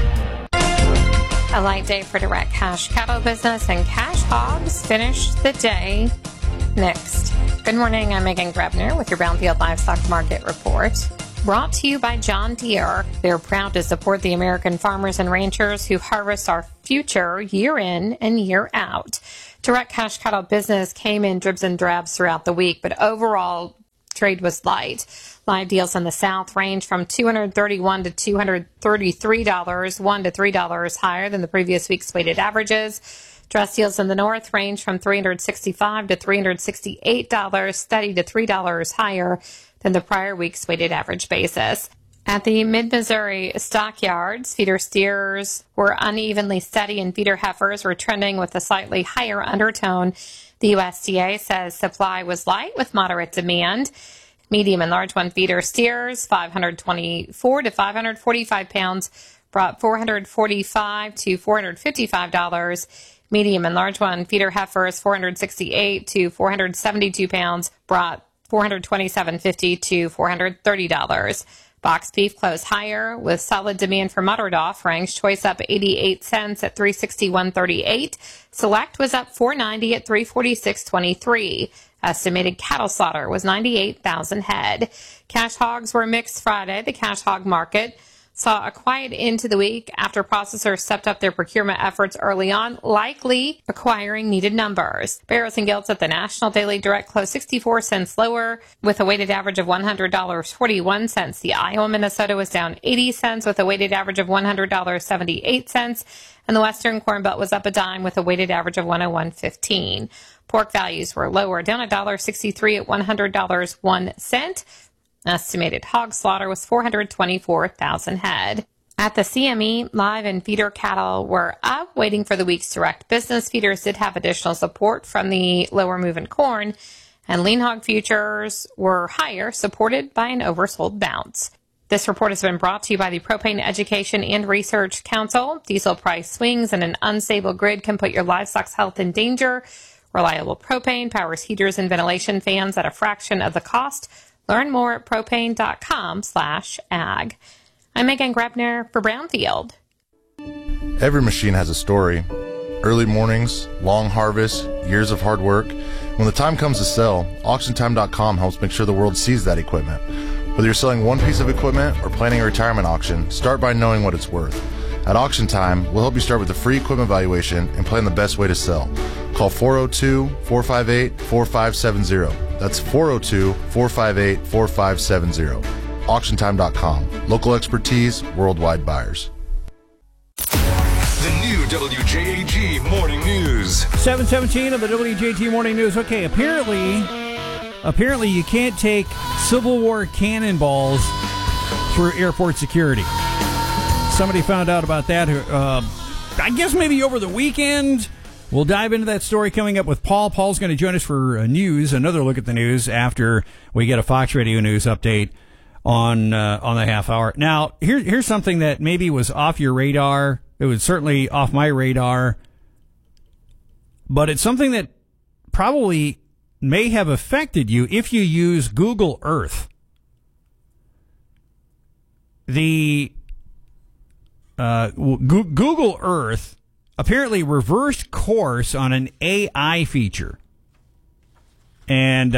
A light day for direct cash cattle business, and cash hogs finish the day mixed. Good morning, I'm Megan Grebner with your Brownfield Livestock Market Report. Brought to you by John Deere. They're proud to support the American farmers and ranchers who harvest our future year in and year out. Direct cash cattle business came in dribs and drabs throughout the week, but overall trade was light. Live deals in the South range from $231 to $233, $1 to $3 higher than the previous week's weighted averages. Dress deals in the North range from $365 to $368, steady to $3 higher than the prior week's weighted average basis. At the Mid-Missouri stockyards, feeder steers were unevenly steady and feeder heifers were trending with a slightly higher undertone. The USDA says supply was light with moderate demand. Medium and large one feeder steers, 524 to 545 pounds, brought $445 to $455. Medium and large one feeder heifers, 468 to 472 pounds, brought $427.50 to $430. Box beef closed higher with solid demand for moderate offerings. Choice up 88 cents at $361.38. Select was up $4.90 at $346.23. Estimated cattle slaughter was 98,000 head. Cash hogs were mixed Friday. The cash hog market saw a quiet end to the week after processors stepped up their procurement efforts early on, likely acquiring needed numbers. Barrows and Gilts at the National Daily Direct closed 64 cents lower with a weighted average of $100.41. The Iowa Minnesota was down 80 cents with a weighted average of $100.78. And the Western Corn Belt was up a dime with a weighted average of $101.15. Pork values were lower, down $1.63 at $100.01. Estimated hog slaughter was 424,000 head. At the CME, live and feeder cattle were up, waiting for the week's direct business. Feeders did have additional support from the lower move in corn, and lean hog futures were higher, supported by an oversold bounce. This report has been brought to you by the Propane Education and Research Council. Diesel price swings and an unstable grid can put your livestock's health in danger. Reliable propane powers heaters and ventilation fans at a fraction of the cost. Learn more at propane.com/ag. I'm Megan Grebner for Brownfield. Every machine has a story. Early mornings, long harvests, years of hard work. When the time comes to sell, AuctionTime.com helps make sure the world sees that equipment. Whether you're selling one piece of equipment or planning a retirement auction, start by knowing what it's worth. At Auction Time, we'll help you start with a free equipment valuation and plan the best way to sell. Call 402-458-4570. That's 402-458-4570. AuctionTime.com. Local expertise, worldwide buyers. The new WJAG Morning News. 7:17 of the WJT Morning News. Okay, apparently you can't take Civil War cannonballs through airport security. Somebody found out about that, I guess maybe over the weekend. We'll dive into that story coming up with Paul. Paul's going to join us for news, another look at the news after we get a Fox Radio News update on the half hour. Now, here's something that maybe was off your radar. It was certainly off my radar, but it's something that probably may have affected you if you use Google Earth. The Google Earth apparently reversed course on an AI feature. And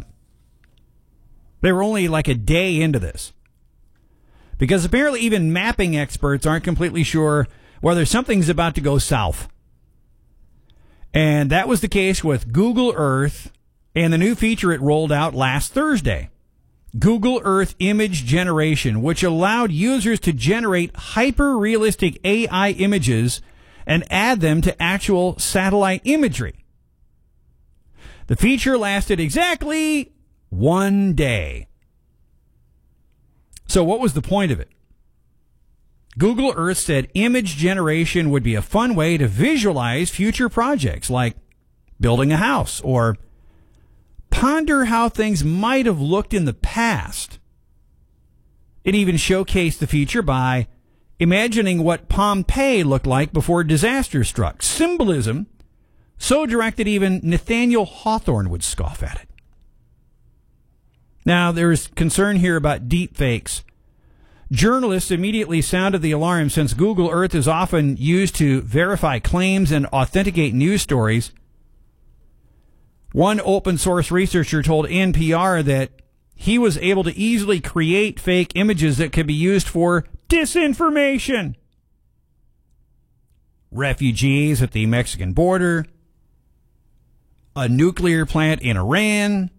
they were only like a day into this. Because apparently even mapping experts aren't completely sure whether something's about to go south. And that was the case with Google Earth and the new feature it rolled out last Thursday. Google Earth Image Generation, which allowed users to generate hyper-realistic AI images and add them to actual satellite imagery. The feature lasted exactly 1 day. So what was the point of it? Google Earth said image generation would be a fun way to visualize future projects like building a house or ponder how things might have looked in the past. It even showcased the feature by imagining what Pompeii looked like before disaster struck. Symbolism so direct that even Nathaniel Hawthorne would scoff at it. Now, there's concern here about deep fakes. Journalists immediately sounded the alarm since Google Earth is often used to verify claims and authenticate news stories. One open source researcher told NPR that he was able to easily create fake images that could be used for disinformation. Refugees at the Mexican border, a nuclear plant in Iran,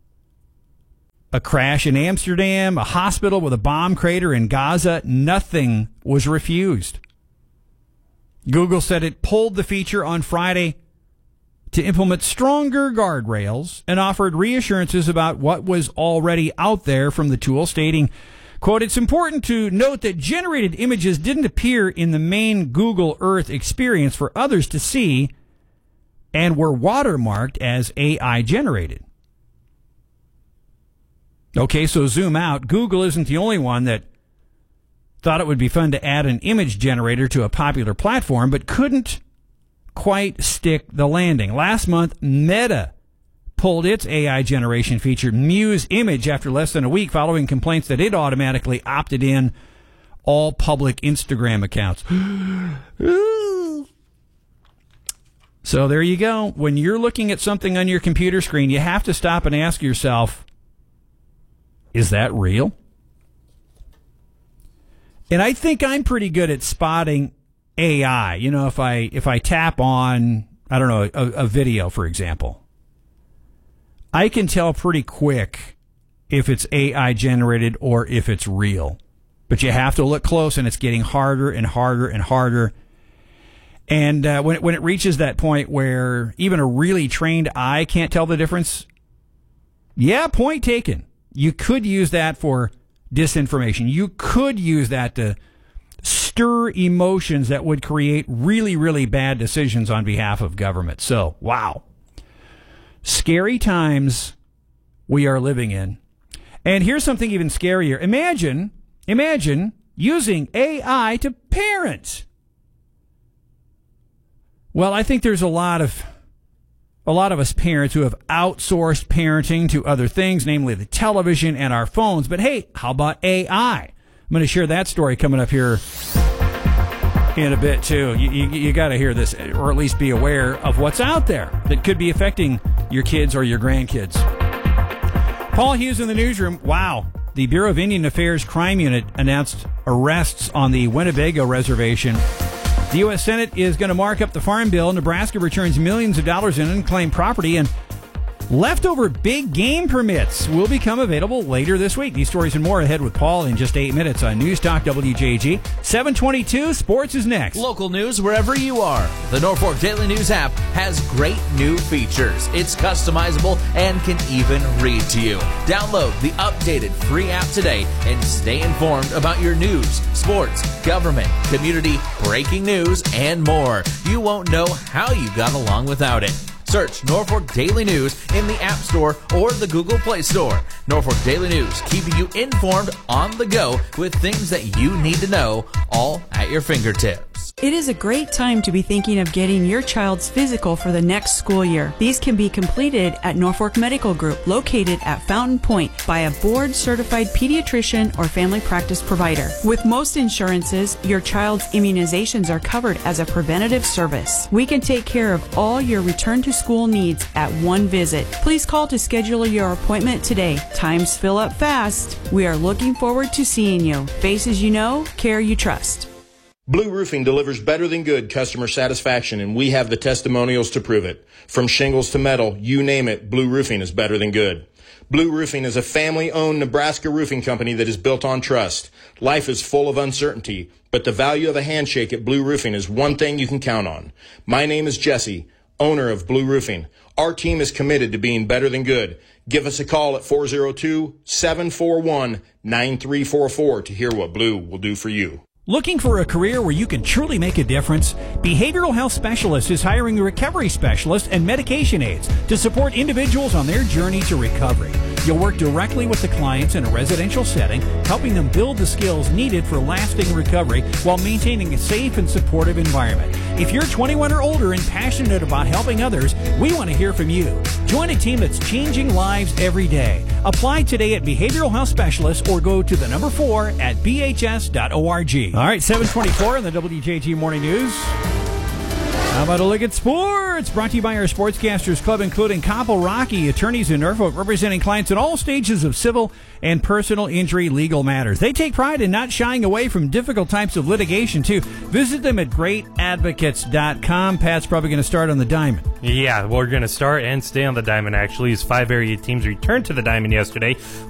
a crash in Amsterdam, a hospital with a bomb crater in Gaza. Nothing was refused. Google said it pulled the feature on Friday to implement stronger guardrails and offered reassurances about what was already out there from the tool, stating, quote, "It's important to note that generated images didn't appear in the main Google Earth experience for others to see and were watermarked as AI generated." Okay, so zoom out. Google isn't the only one that thought it would be fun to add an image generator to a popular platform, but couldn't quite stick the landing. Last month, Meta pulled its AI generation feature, Muse Image, after less than a week following complaints that it automatically opted in all public Instagram accounts. So there you go. When you're looking at something on your computer screen, you have to stop and ask yourself, is that real? And I think I'm pretty good at spotting AI. You know, if I tap on, I don't know, a video, for example, I can tell pretty quick if it's AI generated or if it's real. But you have to look close, and it's getting harder and harder and harder. And when it reaches that point where even a really trained eye can't tell the difference, yeah, point taken. You could use that for disinformation. You could use that to stir emotions that would create really, really bad decisions on behalf of government. So, wow. Scary times we are living in. And here's something even scarier. Imagine using AI to parent. Well, I think there's a lot of us parents who have outsourced parenting to other things, namely the television and our phones. But hey, how about AI? I'm going to share that story coming up here in a bit, too. You got to hear this, or at least be aware of what's out there that could be affecting your kids or your grandkids. Paul Hughes in the newsroom. Wow. The Bureau of Indian Affairs Crime Unit announced arrests on the Winnebago Reservation. The U.S. Senate is going to mark up the farm bill. Nebraska returns millions of dollars in unclaimed property, and leftover big game permits will become available later this week. These stories and more ahead with Paul in just 8 minutes on News Talk WJG. 722 Sports is next. Local news wherever you are. The Norfolk Daily News app has great new features. It's customizable and can even read to you. Download the updated free app today and stay informed about your news, sports, government, community, breaking news, and more. You won't know how you got along without it. Search Norfolk Daily News in the App Store or the Google Play Store. Norfolk Daily News, keeping you informed on the go with things that you need to know, all at your fingertips. It is a great time to be thinking of getting your child's physical for the next school year. These can be completed at Norfolk Medical Group, located at Fountain Point, by a board-certified pediatrician or family practice provider. With most insurances, your child's immunizations are covered as a preventative service. We can take care of all your return-to-school needs at one visit. Please call to schedule your appointment today. Times fill up fast. We are looking forward to seeing you. Faces you know, care you trust. Blue Roofing delivers better than good customer satisfaction, and we have the testimonials to prove it. From shingles to metal, you name it, Blue Roofing is better than good. Blue Roofing is a family-owned Nebraska roofing company that is built on trust. Life is full of uncertainty, but the value of a handshake at Blue Roofing is one thing you can count on. My name is Jesse, owner of Blue Roofing. Our team is committed to being better than good. Give us a call at 402-741-9344 to hear what Blue will do for you. Looking for a career where you can truly make a difference? Behavioral Health Specialist is hiring recovery specialists and medication aides to support individuals on their journey to recovery. You'll work directly with the clients in a residential setting, helping them build the skills needed for lasting recovery while maintaining a safe and supportive environment. If you're 21 or older and passionate about helping others, we want to hear from you. Join a team that's changing lives every day. Apply today at Behavioral Health Specialist or go to the number 4 at bhs.org. All right, 724 in the WJG Morning News. How about a look at sports? Brought to you by our Sportscasters Club, including Koppel Rocky, attorneys in Norfolk, representing clients in all stages of civil and personal injury legal matters. They take pride in not shying away from difficult types of litigation, too. Visit them at greatadvocates.com. Pat's probably going to start on the diamond. Yeah, we're going to start and stay on the diamond, actually, as 5 area teams returned to the diamond yesterday.